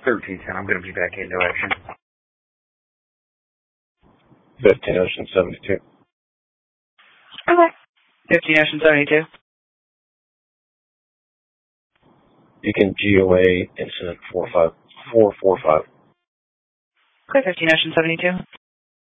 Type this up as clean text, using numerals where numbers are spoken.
1310, I'm going to be back into action. 15 Ocean 72. Okay. 15 Ocean 72. Beacon GOA incident 445. Okay, 15 Ocean 72.